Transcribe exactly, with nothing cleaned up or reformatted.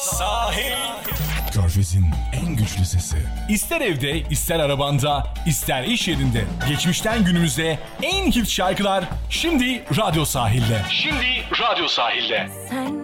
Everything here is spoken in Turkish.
Sahil. Körfez'in en güçlü sesi. İster evde, ister arabanda, ister iş yerinde. Geçmişten günümüze en hit şarkılar şimdi Radyo Sahil'de. Şimdi Radyo Sahil'de. Sen